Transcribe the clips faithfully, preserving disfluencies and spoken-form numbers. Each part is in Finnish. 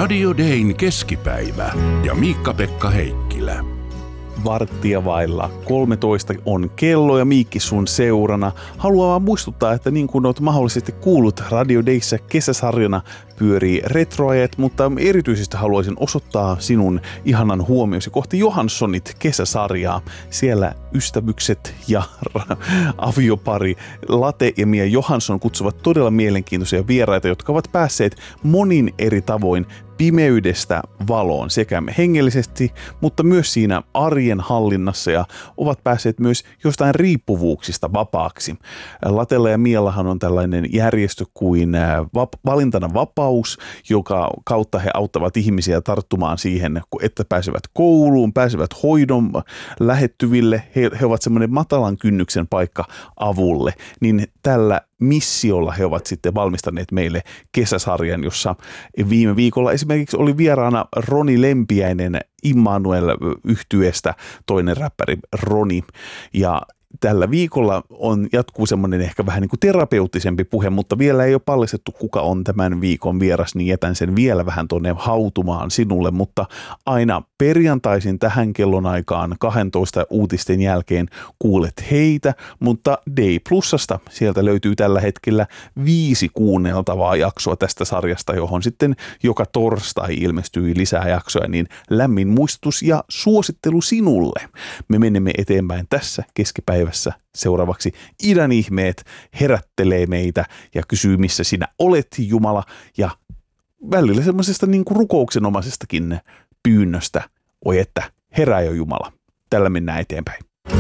Radio Dayn keskipäivä ja Miikka-Pekka Heikkilä. Varttia vailla kolmetoista on kello ja Miikki sun seurana. Haluan vaan muistuttaa, että niin kuin olet mahdollisesti kuullut, Radio Dayssä kesäsarjana pyörii retroajat, mutta erityisesti haluaisin osoittaa sinun ihanan huomiosi kohti Johanssonit kesäsarjaa. Siellä ystävykset ja aviopari Late ja Mia Johansson kutsuvat todella mielenkiintoisia vieraita, jotka ovat päässeet monin eri tavoin pimeydestä valoon sekä hengellisesti, mutta myös siinä arjen hallinnassa ja ovat päässeet myös jostain riippuvuuksista vapaaksi. Latella ja Miallahan on tällainen järjestö kuin vap- Valintana vapaus, joka kautta he auttavat ihmisiä tarttumaan siihen, että pääsevät kouluun, pääsevät hoidon lähettyville. He, he ovat semmoinen matalan kynnyksen paikka avulle, niin tällä missiolla he ovat sitten valmistaneet meille kesäsarjan, jossa viime viikolla esimerkiksi oli vieraana Roni Lempiäinen Immanuel-yhtyeestä, toinen räppäri Roni, ja tällä viikolla on jatkuu semmoinen ehkä vähän niin kuin terapeuttisempi puhe, mutta vielä ei ole paljastettu, kuka on tämän viikon vieras, niin jätän sen vielä vähän tuonne hautumaan sinulle, mutta aina perjantaisin tähän kellon aikaan kahdentoista uutisten jälkeen kuulet heitä, mutta Day Plusasta sieltä löytyy tällä hetkellä viisi kuunneltavaa jaksoa tästä sarjasta, johon sitten joka torstai ilmestyy lisää jaksoja, niin lämmin muistutus ja suosittelu sinulle. Me menemme eteenpäin tässä keskipäivässä. Seuraavaksi idän ihmeet herättelee meitä ja kysyy, missä sinä olet, Jumala, ja välillä semmoisesta niin kuin rukouksenomaisestakin pyynnöstä, oi että herää jo Jumala. Tällä mennään eteenpäin.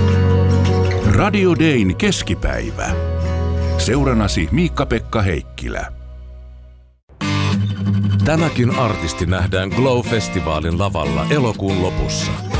Radio Dayn keskipäivä. Seuranasi Miikka-Pekka Heikkilä. Tämäkin artisti nähdään Glow-festivaalin lavalla elokuun lopussa.